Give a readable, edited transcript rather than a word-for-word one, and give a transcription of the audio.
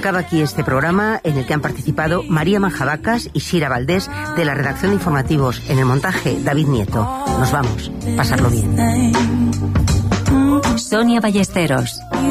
Acaba aquí este programa en el que han participado María Manjabacas y Sira Valdés de la redacción de informativos. En el montaje, David Nieto. Nos vamos. Pasarlo bien. Sonia Ballesteros.